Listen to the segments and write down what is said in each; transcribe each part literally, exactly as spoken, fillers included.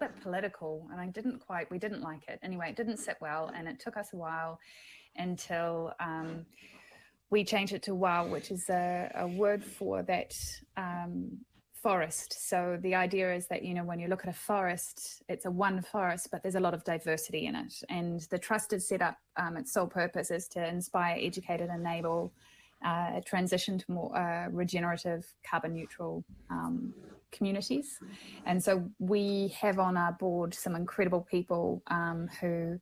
bit political, and I didn't quite, we didn't like it. Anyway, it didn't sit well, and it took us a while until um, we changed it to WOW, which is a, a word for that um, forest. So the idea is that, you know, when you look at a forest, it's a one forest, but there's a lot of diversity in it. And the trust is set up, um, its sole purpose is to inspire, educate, and enable uh, a transition to more uh, regenerative, carbon neutral um, communities. And so we have on our board some incredible people um, who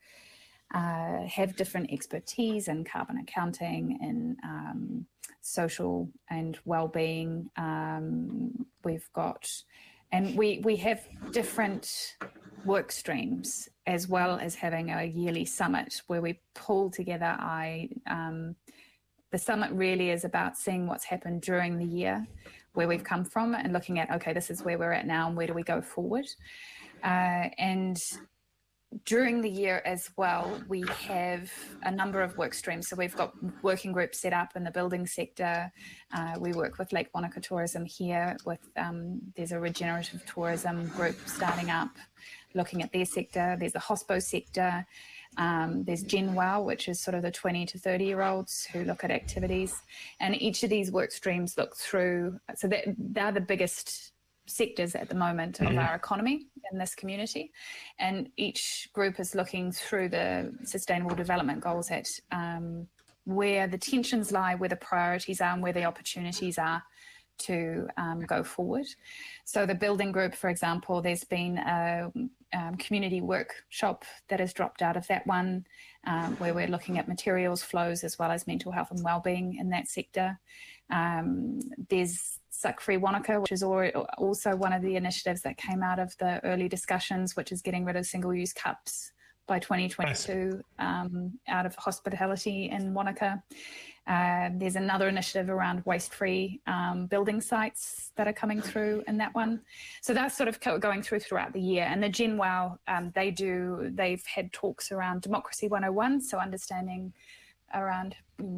uh, have different expertise in carbon accounting and um, social and well-being. Um, we've got, and we, we have different work streams, as well as having a yearly summit where we pull together. I, um, the summit really is about seeing what's happened during the year, where we've come from, and looking at, okay, this is where we're at now and where do we go forward. Uh, and during the year as well, we have a number of work streams. So we've got working groups set up in the building sector. Uh, we work with Lake Wanaka Tourism here. With um, there's a regenerative tourism group starting up, looking at their sector. There's the hospo sector. Um, there's Gen WOW, which is sort of the twenty to thirty year olds who look at activities. And each of these work streams look through, so that they're the biggest sectors at the moment of our economy in this community, and each group is looking through the sustainable development goals at um, where the tensions lie, where the priorities are, and where the opportunities are to um, go forward. So the building group, for example, there's been a um, community workshop that has dropped out of that one, um, where we're looking at materials flows as well as mental health and wellbeing in that sector. Um, there's Suck Free Wanaka, which is also one of the initiatives that came out of the early discussions, which is getting rid of single-use cups by twenty twenty-two. Nice. um, out of hospitality in Wanaka. Uh, there's another initiative around waste-free um, building sites that are coming through in that one. So that's sort of going through throughout the year. And the Gen WOW, um, they do, they've had talks around Democracy one oh one, so understanding around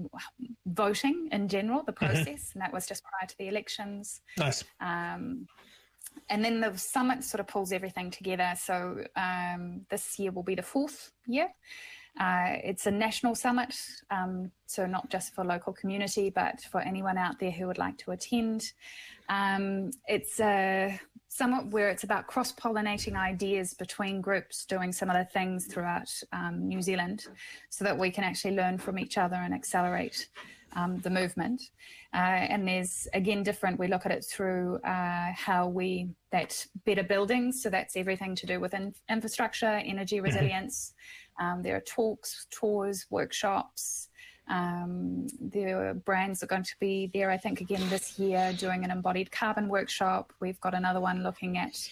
voting in general, the process, mm-hmm. and that was just prior to the elections. Nice. Um, and then the summit sort of pulls everything together. So um, this year will be the fourth year. Uh, it's a national summit, um, so not just for local community, but for anyone out there who would like to attend. Um, it's a summit where it's about cross-pollinating ideas between groups doing similar things throughout um, New Zealand, so that we can actually learn from each other and accelerate um, the movement. Uh, and there's, again, different, we look at it through uh, how we, that better buildings, so that's everything to do with in, infrastructure, energy resilience. Um, there are talks, tours, workshops. Um, there are brands that are going to be there, I think, again this year, doing an embodied carbon workshop. We've got another one looking at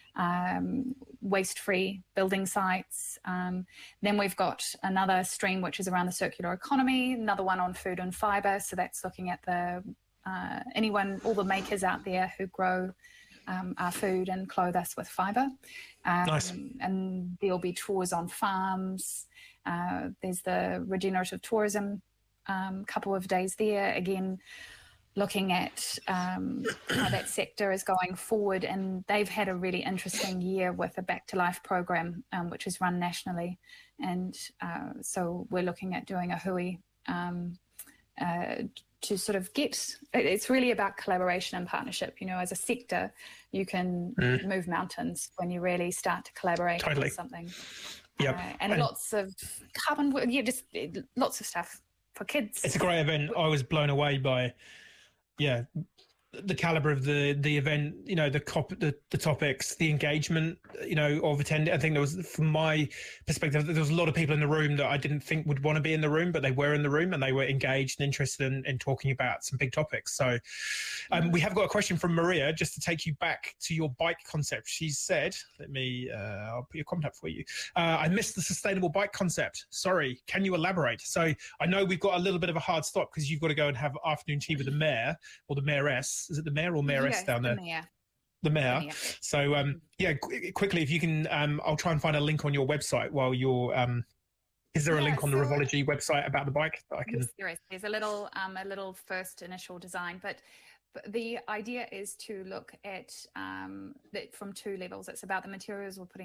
um, waste-free building sites. Um, then we've got another stream which is around the circular economy, another one on food and fibre. So that's looking at the uh, anyone, all the makers out there who grow Um, our food and clothe us with fibre. Um, nice. And there'll be tours on farms. Uh, there's the regenerative tourism um, couple of days there, again, looking at um, how that sector is going forward. And they've had a really interesting year with a Back to Life program, um, which is run nationally. And uh, so we're looking at doing a hui um, uh, to sort of get, it's really about collaboration and partnership. You know, as a sector, you can mm. move mountains when you really start to collaborate totally. on something. Yep. Uh, and, and lots of carbon, yeah, just lots of stuff for kids. It's a great event. I was blown away by, yeah, the caliber of the the event, you know, the cop, the, the topics, the engagement, you know, of attending. I think there was, from my perspective, there was a lot of people in the room that I didn't think would want to be in the room, but they were in the room and they were engaged and interested in, in talking about some big topics. So um, we have got a question from Maria, just to take you back to your bike concept. She said, let me, uh, I'll put your comment up for you. Uh, I missed the sustainable bike concept. Sorry, can you elaborate? So I know we've got a little bit of a hard stop because you've got to go and have afternoon tea with the mayor or the mayoress. Is it the mayor or mayoress yeah, down there? The mayor. The mayor. The mayor. So, um, yeah, qu- quickly, if you can, um, I'll try and find a link on your website while you're. Um, is there a yeah, link on so the Revology website about the bike that I can? Yes, there is. There's a little, um, a little first initial design, but, but the idea is to look at um, the, from two levels. It's about the materials we're putting